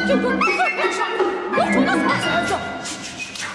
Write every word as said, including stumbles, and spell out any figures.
有个快快上！公主的死！